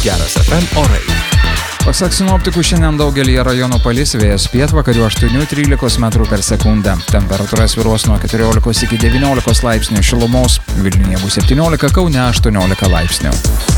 Geras FM orai. Pasak sinoptikų, šiandien daugelį rajonų palis, vėjas pietvakarių 8-13 metrų per sekundę. Temperatūra svyruos nuo 14 iki 19 laipsnių šilumos. Vilniuje bus 17, Kaune 18 laipsnių.